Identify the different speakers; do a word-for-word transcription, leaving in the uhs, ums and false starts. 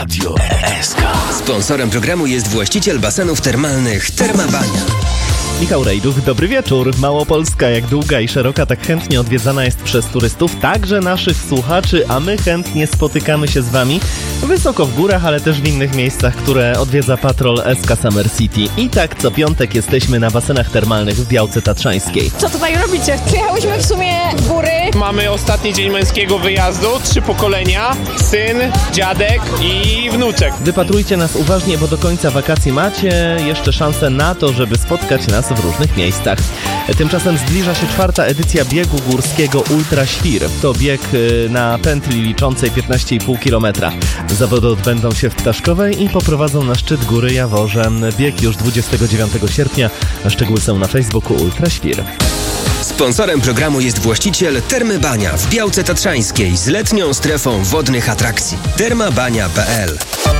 Speaker 1: Radio S K.
Speaker 2: Sponsorem programu jest właściciel basenów termalnych Terma Bania.
Speaker 3: Michał Rejduch, dobry wieczór. Małopolska, jak długa i szeroka, tak chętnie odwiedzana jest przez turystów, także naszych słuchaczy, a my chętnie spotykamy się z wami wysoko w górach, ale też w innych miejscach, które odwiedza patrol S K Summer City. I tak co piątek jesteśmy na basenach termalnych w Białce Tatrzańskiej.
Speaker 4: Co tutaj robicie? Przyjechałyśmy w sumie w góry.
Speaker 5: Mamy ostatni dzień męskiego wyjazdu, trzy pokolenia, syn, dziadek i wnuczek.
Speaker 3: Wypatrujcie nas uważnie, bo do końca wakacji macie jeszcze szansę na to, żeby spotkać nas w różnych miejscach. Tymczasem zbliża się czwarta edycja biegu górskiego Ultra Świr. To bieg na pętli liczącej piętnaście i pół kilometra. Zawody odbędą się w Ptaszkowej i poprowadzą na szczyt góry Jaworze. Bieg już dwudziestego dziewiątego sierpnia, a szczegóły są na Facebooku Ultra Świr.
Speaker 2: Sponsorem programu jest właściciel Termy Bania w Białce Tatrzańskiej z letnią strefą wodnych atrakcji. terma bania kropka p l